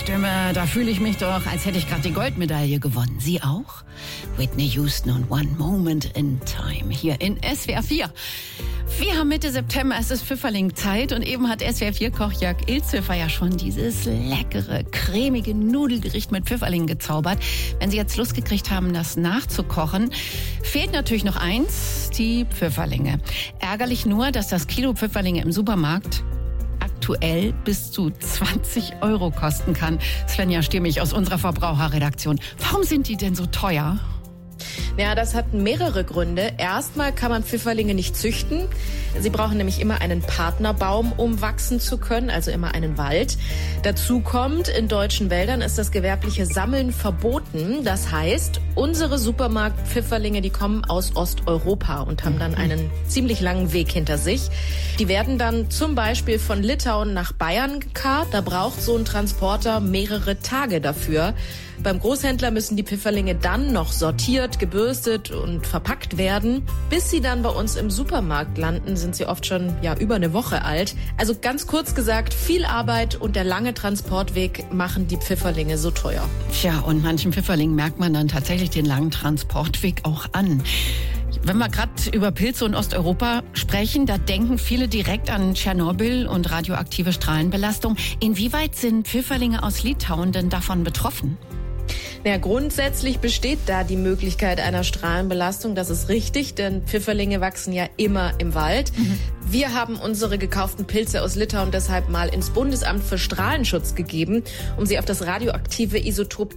Stimme, da fühle ich mich doch, als hätte ich gerade die Goldmedaille gewonnen. Sie auch? Whitney Houston und One Moment in Time hier in SWR 4. Wir haben Mitte September, es ist Pfifferling-Zeit und eben hat SWR 4-Koch Jörg Ilzhöfer ja schon dieses leckere, cremige Nudelgericht mit Pfifferlingen gezaubert. Wenn Sie jetzt Lust gekriegt haben, das nachzukochen, fehlt natürlich noch eins, die Pfifferlinge. Ärgerlich nur, dass das Kilo Pfifferlinge im Supermarkt aktuell bis zu 20 € kosten kann. Svenja Stimmig aus unserer Verbraucherredaktion. Warum sind die denn so teuer? Ja, das hat mehrere Gründe. Erstmal kann man Pfifferlinge nicht züchten. Sie brauchen nämlich immer einen Partnerbaum, um wachsen zu können, also immer einen Wald. Dazu kommt, in deutschen Wäldern ist das gewerbliche Sammeln verboten. Das heißt, unsere Supermarkt-Pfifferlinge, die kommen aus Osteuropa und haben dann einen ziemlich langen Weg hinter sich. Die werden dann zum Beispiel von Litauen nach Bayern gekarrt. Da braucht so ein Transporter mehrere Tage dafür. Beim Großhändler müssen die Pfifferlinge dann noch sortiert, gebürstet und verpackt werden. Bis sie dann bei uns im Supermarkt landen, sind sie oft schon über eine Woche alt. Also ganz kurz gesagt, viel Arbeit und der lange Transportweg machen die Pfifferlinge so teuer. Tja, und manchen Pfifferlingen merkt man dann tatsächlich den langen Transportweg auch an. Wenn wir gerade über Pilze und Osteuropa sprechen, da denken viele direkt an Tschernobyl und radioaktive Strahlenbelastung. Inwieweit sind Pfifferlinge aus Litauen denn davon betroffen? Ja, grundsätzlich besteht da die Möglichkeit einer Strahlenbelastung. Das ist richtig, denn Pfifferlinge wachsen ja immer im Wald. Wir haben unsere gekauften Pilze aus Litauen deshalb mal ins Bundesamt für Strahlenschutz gegeben, um sie auf das radioaktive Isotop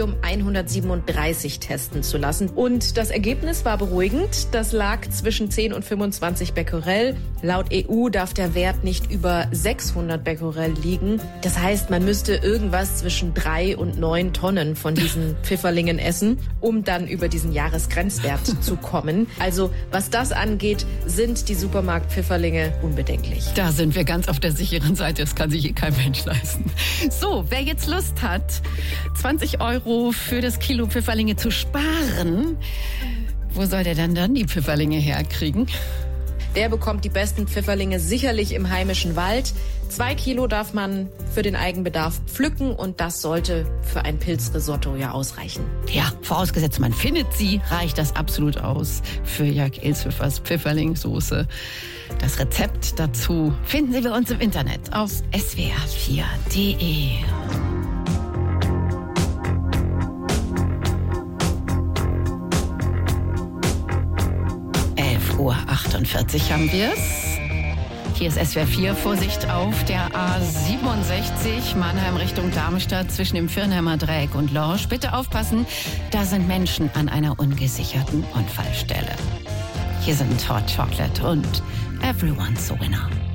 Cäsium-137 testen zu lassen. Und das Ergebnis war beruhigend. Das lag zwischen 10 und 25 Becquerel. Laut EU darf der Wert nicht über 600 Becquerel liegen. Das heißt, man müsste irgendwas zwischen 3 und 9 Tonnen von diesen Pfifferlingen essen, um dann über diesen Jahresgrenzwert zu kommen. Also was das angeht, sind die Supermarkt-Pfifferlinge unbedenklich. Da sind wir ganz auf der sicheren Seite, das kann sich hier kein Mensch leisten. So, wer jetzt Lust hat, 20 € für das Kilo Pfifferlinge zu sparen, wo soll der denn dann die Pfifferlinge herkriegen? Der bekommt die besten Pfifferlinge sicherlich im heimischen Wald. 2 Kilo darf man für den Eigenbedarf pflücken und das sollte für ein Pilzrisotto ja ausreichen. Ja, vorausgesetzt man findet sie, reicht das absolut aus für Jörg Ilzhöfers Pfifferlingssoße. Das Rezept dazu finden Sie bei uns im Internet auf swr4.de. 11:48 haben wir's. Hier ist SWR 4, Vorsicht auf der A67 Mannheim Richtung Darmstadt zwischen dem Firnheimer Dreieck und Lorsch. Bitte aufpassen, da sind Menschen an einer ungesicherten Unfallstelle. Hier sind Hot Chocolate und Everyone's a Winner.